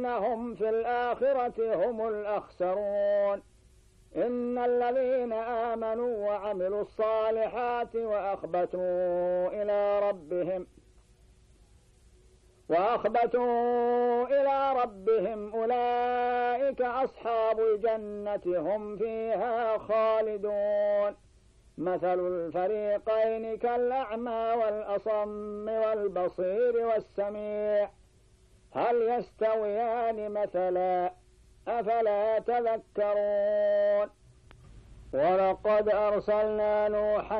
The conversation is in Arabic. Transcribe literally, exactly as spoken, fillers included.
أنهم في الآخرة هم الأخسرون. إن الذين آمنوا وعملوا الصالحات وأخبتوا إلى ربهم وأخبتوا إلى ربهم أولئك أصحاب الجنة هم فيها خالدون. مثل الفريقين كالأعمى والأصم والبصير والسميع هل يستويان مثلا أفلا تذكرون. ولقد أرسلنا نوحا